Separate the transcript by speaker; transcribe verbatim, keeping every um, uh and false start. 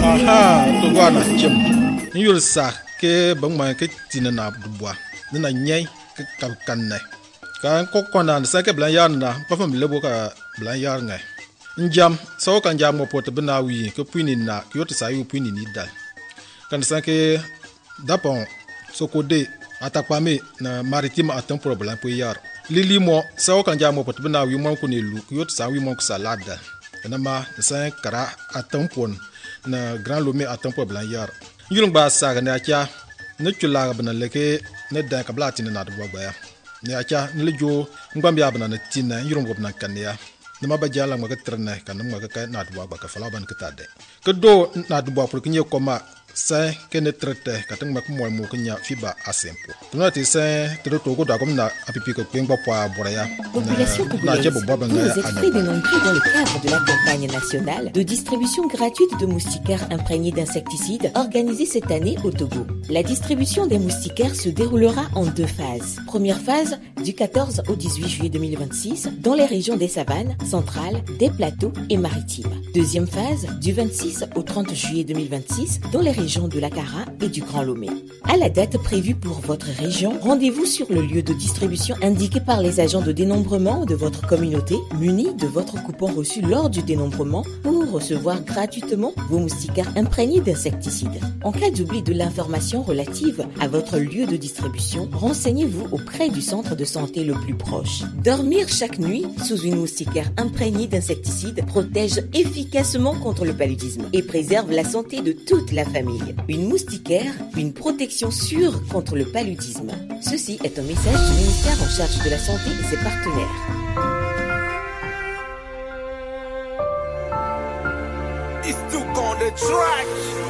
Speaker 1: Aha, to gwana chem. Nyul sa ke bangma ke tinana dubwa. Nina nyai ke kanne. Kan ko kona sa ke blan yarna, pa fam lebo ka blan yar ngai. Njam, so kan jam mo pot bina wi ke puini na kyoto sa yu puini ni dal. Kan sa ke dapon sokode atakpame na maritime atam problem po yar. Lili mo so kan jam mo pot bina wi mo ko ne lu kyoto sa wi mo ko salada. Na ma sa kara atam pon na grand lomé atam problem yar. Yulung ba sa ga na kya ne chula bana leke ne dan ka blati na do gba ya. Ne acha ne lejo ngbambia bana na tina yulung go bana kan ya. Nama bajala ma ka trene kan ma ka na do gba ka fala ban ka tade. Ke do na do pour que nye koma sa ke ne trete ka tang ma ko mo mo knya fiba asempo. Tuna ti sa to to go da kom na apipi ko pengba po bora ya.
Speaker 2: Population congolaise, nous extrait de nombreux dans le cadre de la campagne nationale de distribution gratuite de moustiquaires imprégnés d'insecticides organisée cette année au Togo. La distribution des moustiquaires se déroulera en deux phases. Première phase du quatorze au dix-huit juillet deux mille vingt-six dans les régions des savanes, centrales, des plateaux et maritimes. Deuxième phase du vingt-six au trente juillet deux mille vingt-six dans les régions de l'Akara et du Grand Lomé. À la date prévue pour votre région, rendez-vous sur le lieu de distribution indiqué par les agents de dénombrement de votre communauté, munis de votre coupon reçu lors du dénombrement pour recevoir gratuitement vos moustiquaires imprégnés d'insecticides. En cas d'oubli de l'information relative à votre lieu de distribution, renseignez-vous auprès du centre de santé le plus proche. Dormir chaque nuit sous une moustiquaire imprégnée d'insecticides protège efficacement contre le paludisme et préserve la santé de toute la famille. Une moustiquaire, une protection sûre contre le paludisme. Ceci est un message du ministère en charge de la Santé et ses partenaires.
Speaker 3: It's Duke on the track.